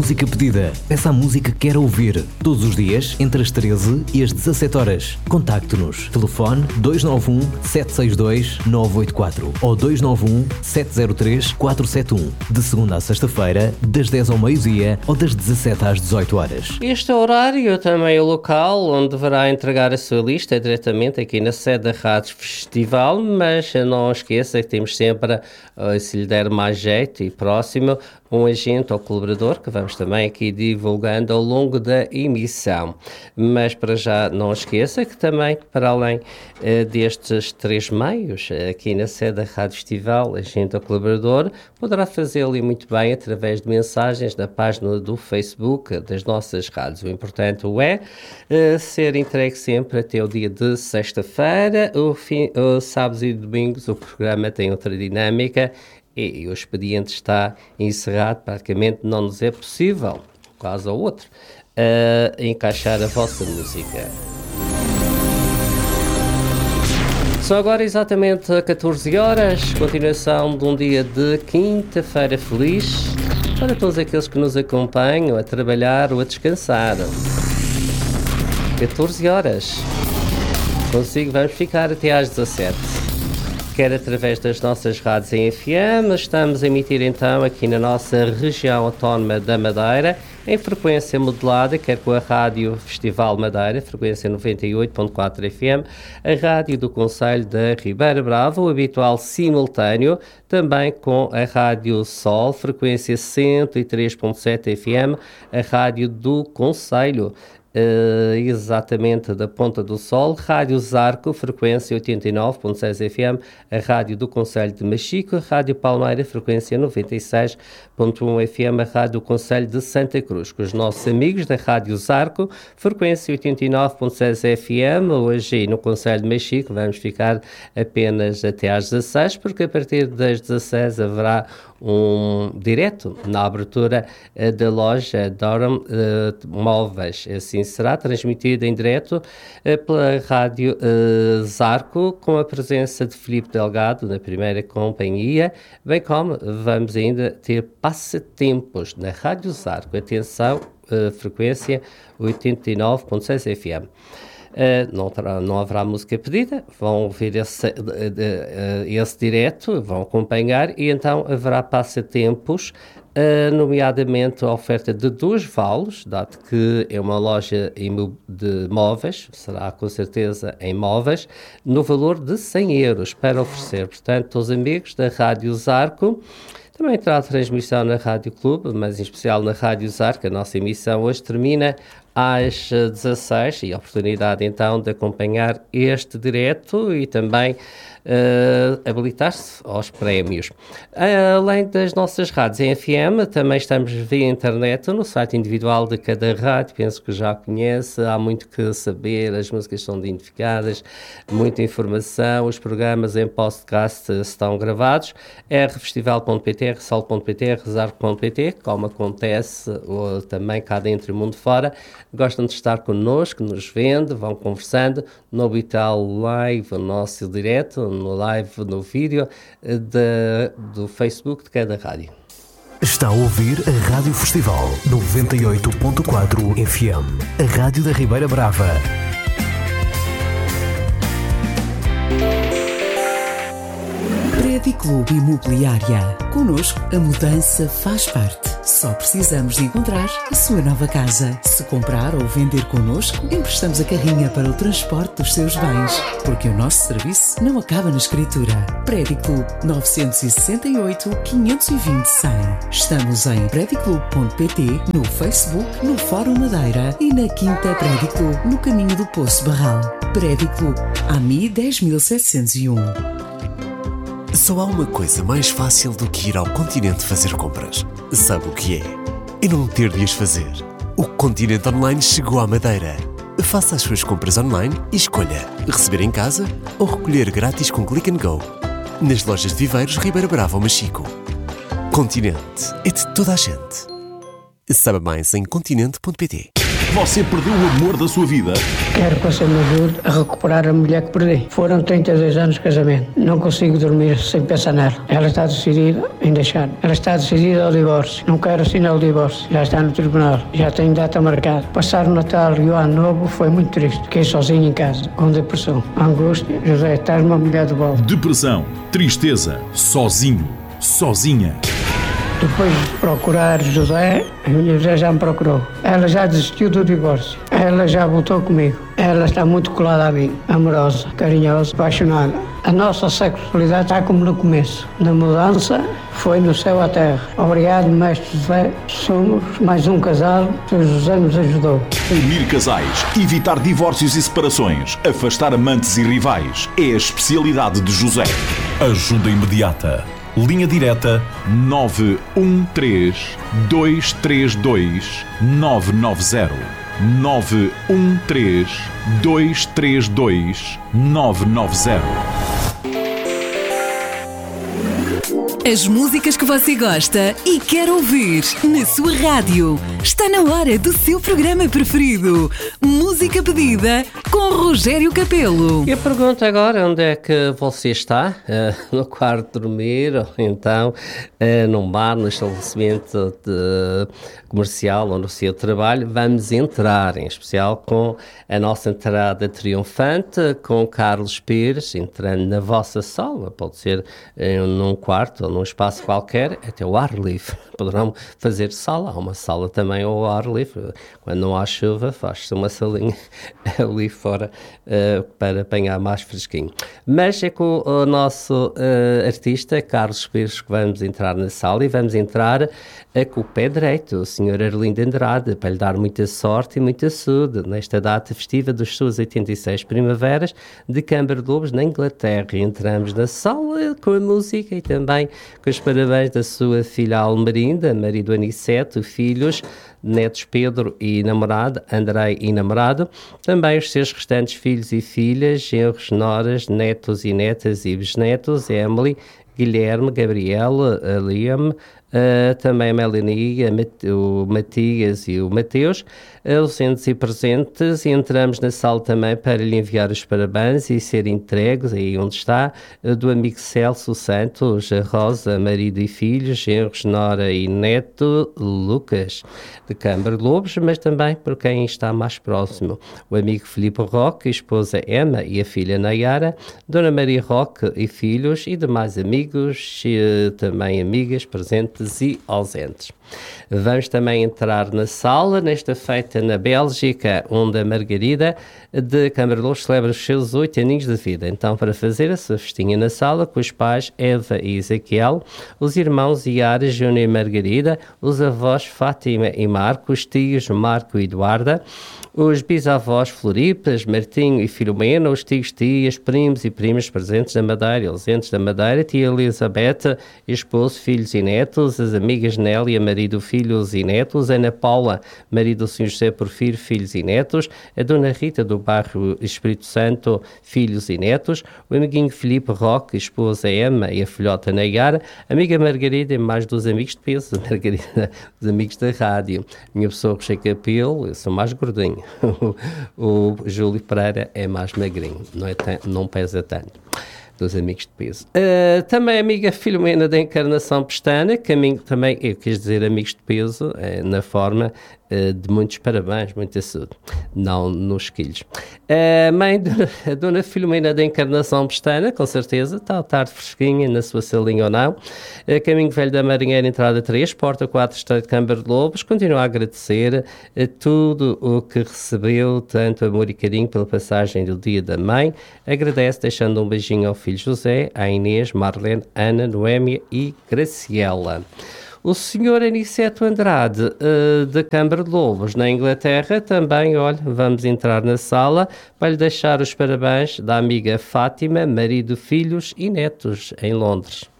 música pedida. Peça a música que quer ouvir. Todos os dias, entre as 13 e as 17 horas. Contacte-nos. Telefone 291 762 984 ou 291 703 471. De segunda a sexta-feira, das 10 ao meio-dia ou das 17 às 18 horas. Este horário também é o local onde deverá entregar a sua lista diretamente aqui na sede da Rádio Festival, mas não esqueça que temos sempre, se lhe der mais jeito e próximo, um agente ou colaborador que vamos também aqui divulgando ao longo da emissão. Mas para já não esqueça que também, para além destes 3 meios, aqui na sede da Rádio Festival, agente ou colaborador, poderá fazê-lo muito bem através de mensagens na página do Facebook das nossas rádios. O importante é ser entregue sempre até o dia de sexta-feira. Os sábados e domingos o programa tem outra dinâmica e o expediente está encerrado, praticamente não nos é possível, um caso ou outro, encaixar a vossa música. São agora exatamente 14 horas, continuação de um dia de quinta-feira feliz para todos aqueles que nos acompanham a trabalhar ou a descansar. 14 horas. Consigo, vamos ficar até às 17. Quer através das nossas rádios em FM, estamos a emitir então aqui na nossa região autónoma da Madeira, em frequência modulada, quer com a Rádio Festival Madeira, frequência 98.4 FM, a Rádio do Concelho da Ribeira Brava, o habitual simultâneo, também com a Rádio Sol, frequência 103.7 FM, a Rádio do Concelho, exatamente da Ponta do Sol, Rádio Zarco, frequência 89.6 FM, a Rádio do Concelho de Machico, Rádio Palmeira, frequência 96.1 FM, a Rádio do Concelho de Santa Cruz, com os nossos amigos da Rádio Zarco, frequência 89.6 FM, hoje no Concelho de Machico vamos ficar apenas até às 16, porque a partir das 16 haverá um direto na abertura da loja Durham Móveis. Assim será transmitido em direto pela Rádio Zarco, com a presença de Filipe Delgado na primeira companhia, bem como vamos ainda ter passatempos na Rádio Zarco. Atenção, frequência 89.6 FM. Não haverá música pedida, vão ouvir esse direto, vão acompanhar e então haverá passatempos, nomeadamente a oferta de 2 valos, dado que é uma loja de móveis, será com certeza em móveis, no valor de 100 euros para oferecer. Portanto, aos amigos da Rádio Zarco, também terá transmissão na Rádio Clube, mas em especial na Rádio Zarco. A nossa emissão hoje termina às 16 e a oportunidade então de acompanhar este direto e também habilitar-se aos prémios. Além das nossas rádios em FM, também estamos via internet no site individual de cada rádio, penso que já conhece, há muito que saber, as músicas são identificadas, muita informação, os programas em podcast estão gravados, rfestival.pt, rsol.pt, rezar.pt, como acontece também cá dentro e mundo fora. Gostam de estar connosco, nos vendo, vão conversando no habitual live, no nosso direto, no live, no vídeo do Facebook de cada rádio. Está a ouvir a Rádio Festival 98.4 FM, a Rádio da Ribeira Brava. Clube Imobiliária. Connosco, a mudança faz parte. Só precisamos de encontrar a sua nova casa. Se comprar ou vender connosco, emprestamos a carrinha para o transporte dos seus bens. Porque o nosso serviço não acaba na escritura. Prédio Clube 968 520 100. Estamos em prediclube.pt, no Facebook, no Fórum Madeira e na Quinta Prédio Clube, no caminho do Poço Barral. Prédio Clube, AMI 10701. Só há uma coisa mais fácil do que ir ao Continente fazer compras. Sabe o que é? E não ter de as fazer. O Continente Online chegou à Madeira. Faça as suas compras online e escolha receber em casa ou recolher grátis com Click and Go. Nas lojas de Viveiros, Ribeira Brava ou Machico. Continente é de toda a gente. Saiba mais em continente.pt. Você perdeu o amor da sua vida? Quero que você me ajude a recuperar a mulher que perdi. Foram 32 anos de casamento. Não consigo dormir sem pensar nela. Ela está decidida em deixar. Ela está decidida ao divórcio. Não quero assinar o divórcio. Já está no tribunal. Já tenho data marcada. Passar o Natal e o Ano Novo foi muito triste. Fiquei sozinho em casa, com depressão, angústia. José, estás uma mulher de volta. Depressão, tristeza, sozinho, sozinha. Depois de procurar José, a minha José já me procurou. Ela já desistiu do divórcio. Ela já voltou comigo. Ela está muito colada a mim, amorosa, carinhosa, apaixonada. A nossa sexualidade está como no começo. Na mudança, foi no céu à terra. Obrigado, mestre José. Somos mais um casal que o José nos ajudou. Unir casais, evitar divórcios e separações, afastar amantes e rivais. É a especialidade de José. Ajuda imediata. Linha direta 913 232 990. 913 232 990. As músicas que você gosta e quer ouvir na sua rádio. Está na hora do seu programa preferido. Música pedida com Rogério Capelo. E eu pergunto agora onde é que você está? No quarto de dormir ou então num bar, no estabelecimento comercial ou no seu trabalho. Vamos entrar, em especial com a nossa entrada triunfante, com Carlos Pires, entrando na vossa sala. Pode ser num quarto ou num espaço qualquer, até o ar livre. Poderão fazer sala, há uma sala também ao ar livre. Quando não há chuva, faz-se uma salinha ali fora para apanhar mais fresquinho. Mas é com o nosso artista, Carlos Pires, que vamos entrar na sala e vamos entrar com o pé direito, o Sr. Arlindo Andrade, para lhe dar muita sorte e muita saúde nesta data festiva dos suas 86 primaveras de Câmara de Lobos, na Inglaterra. E entramos na sala com a música e também com os parabéns da sua filha Almerinda, marido Aniceto, filhos, netos Pedro e namorado, Andrei e namorado, também os seus restantes filhos e filhas, genros, noras, netos e netas e bisnetos, Emily, Guilherme, Gabriel, Liam, também a Melanie, o Matias e o Mateus, ausentes e presentes, e entramos na sala também para lhe enviar os parabéns e ser entregues, aí onde está, do amigo Celso Santos, a Rosa, marido e filhos, genros, nora e neto, Lucas, de Câmara de Lobos, mas também por quem está mais próximo, o amigo Filipe Roque, a esposa Emma e a filha Nayara, Dona Maria Roque e filhos, e demais amigos, também amigas, presentes e ausentes. Vamos também entrar na sala, nesta feita na Bélgica, onde a Margarida de Câmara de Lobos celebra os seus 8 aninhos de vida. Então, para fazer a sua festinha na sala, com os pais Eva e Ezequiel, os irmãos Iara, Júnior e Margarida, os avós Fátima e Marco, os tios Marco e Eduarda, os bisavós Floripas, Martinho e Filomena, os tios, tias, primos e primas presentes na Madeira, ausentes da Madeira, tia Elizabeth, esposo, filhos e netos, as amigas Nélia, marido, filhos e netos, Ana Paula, marido do Sr. José Porfírio, filhos e netos, a Dona Rita do bairro Espírito Santo, filhos e netos, o amiguinho Filipe Roque, esposa Emma e a filhota Nayara, amiga Margarida e mais dos amigos de peso, Margarida, dos amigos da rádio, minha pessoa Rogério Capelo, eu sou mais gordinho. O Júlio Pereira é mais magrinho, não pesa tanto, dos amigos de peso. Também a amiga Filomena da Encarnação Pestana, que a mim também, eu quis dizer amigos de peso, na forma de muitos parabéns, muita saúde, não nos quilos. A mãe, a Dona Filomena da Encarnação Pestana, com certeza, está à tarde fresquinha na sua salinha ou não. Caminho Velho da Marinheira, entrada 3, porta 4, Estado de Câmara de Lobos. Continua a agradecer tudo o que recebeu, tanto amor e carinho pela passagem do Dia da Mãe. Agradece, deixando um beijinho ao filho José, à Inês, Marlene, Ana, Noémia e Graciela. O Sr. Aniceto Andrade, da Câmara de Lobos, na Inglaterra, também, olha, vamos entrar na sala para lhe deixar os parabéns da amiga Fátima, marido, filhos e netos, em Londres.